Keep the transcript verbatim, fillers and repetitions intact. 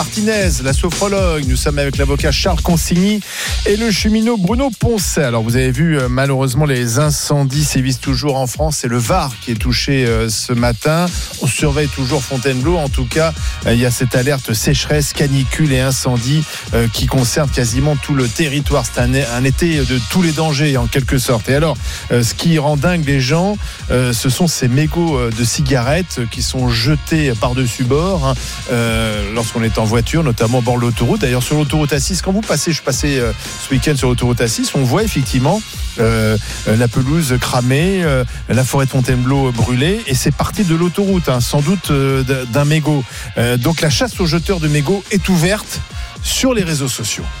Martinez, la sophrologue. Nous sommes avec l'avocat Charles Consigny et le cheminot Bruno Poncet. Alors vous avez vu, malheureusement, les incendies sévissent toujours en France. C'est le Var qui est touché euh, ce matin. On surveille toujours Fontainebleau. En tout cas, euh, il y a cette alerte sécheresse, canicule et incendie euh, qui concerne quasiment tout le territoire. C'est un, un été de tous les dangers en quelque sorte. Et alors, euh, ce qui rend dingue les gens, euh, ce sont ces mégots de cigarettes qui sont jetés par-dessus bord hein, euh, lorsqu'on est en voiture, notamment au bord de l'autoroute. D'ailleurs, sur l'autoroute A six, quand vous passez, je passais euh, ce week-end sur l'autoroute A six, on voit effectivement euh, la pelouse cramée, euh, la forêt de Fontainebleau brûlée, et c'est parti de l'autoroute, hein, sans doute euh, d'un mégot. Euh, donc la chasse aux jeteurs de mégots est ouverte sur les réseaux sociaux.